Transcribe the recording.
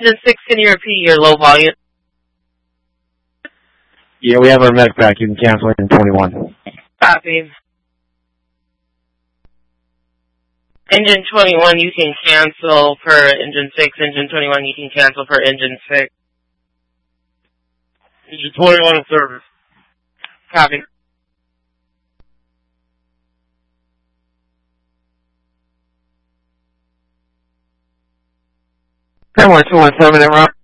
Engine 6, can you repeat your low volume? Yeah, we have our medic back. You can cancel Engine 21. Copy. Engine 21, you can cancel for Engine 6. Engine 21, you can cancel for Engine 6. Engine 21 in service. Copy. Runway 217 en route.